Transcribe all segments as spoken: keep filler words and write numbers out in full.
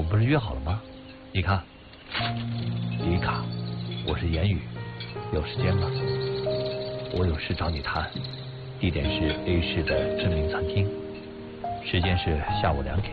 不是约好了吗？你看，迪卡，我是言语，有时间吗？我有事找你谈，地点是 A 市的知名餐厅，时间是下午两点。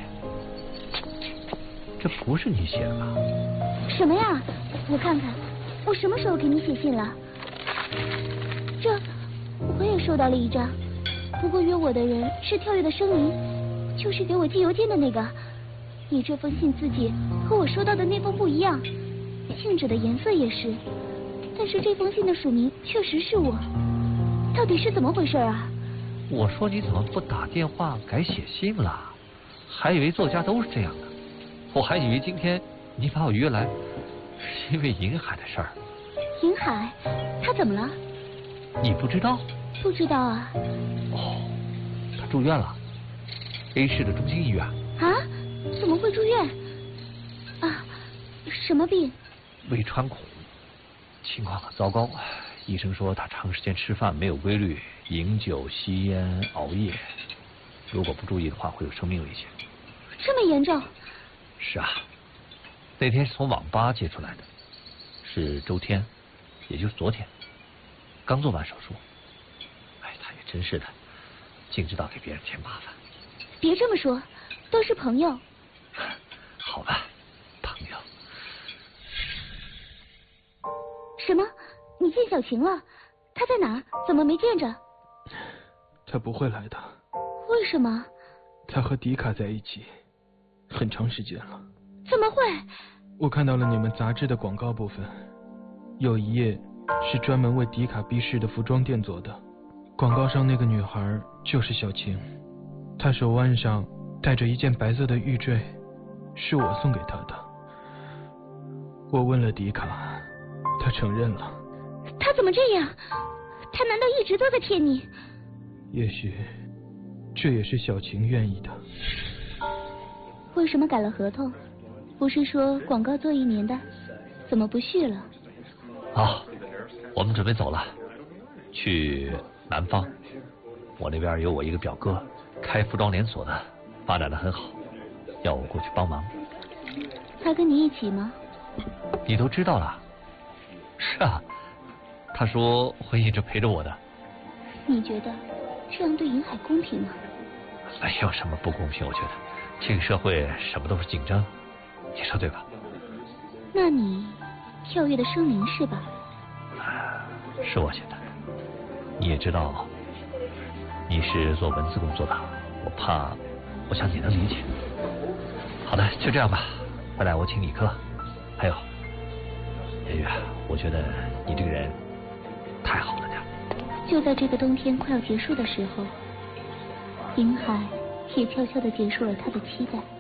这不是你写的吧？ 什么呀？我看看，我什么时候给你写信了？这我也收到了一张，不过约我的人是跳跃的生灵，就是给我寄邮件的那个。你这封信字迹和我收到的那封不一样，信纸的颜色也是，但是这封信的署名确实是我，到底是怎么回事啊？ 我说你怎么不打电话改写信了？还以为作家都是这样的，我还以为今天你把我约来是因为银海的事儿。 银海，他怎么了？ 你不知道？ 不知道啊。 哦，他住院了 ，A 市的中心医院。 啊？怎么会住院？啊，什么病？ 胃穿孔，情况很糟糕。医生说他长时间吃饭没有规律，饮酒、吸烟、熬夜，如果不注意的话会有生命危险。 这么严重？ 是啊，那天是从网吧接出来的，是周天，也就是昨天，刚做完手术。哎，他也真是的，净知道给别人添麻烦。 别这么说，都是朋友。 好吧，朋友。 什么？你见小晴了？她在哪？怎么没见着？ 她不会来的。 为什么？ 她和迪卡在一起很长时间了。 怎么会？ 我看到了你们杂志的广告部分，有一页是专门为迪卡逼视的服装店做的，广告上那个女孩就是小晴，她手腕上戴着一件白色的玉坠，是我送给她的。我问了迪卡，她承认了。 他怎么这样？他难道一直都在骗你？ 也许这也是小晴愿意的。 为什么改了合同？不是说广告做一年的，怎么不续了？ 好，我们准备走了，去南方。我那边有我一个表哥开服装连锁的，发展的很好，要我过去帮忙。 他跟你一起吗？ 你都知道了？是啊，他说会一直陪着我的。 你觉得这样对银海公平吗？ 没有什么不公平，我觉得这个社会什么都是竞争，你说对吧？ 那你跳跃的生灵是吧？ 是我写的。你也知道你是做文字工作的，我怕我想你能理解。好的，就这样吧，回来我请你客。还有言语，我觉得你这个人太好了点。 就在这个冬天快要结束的时候，银海也悄悄地结束了他的期待。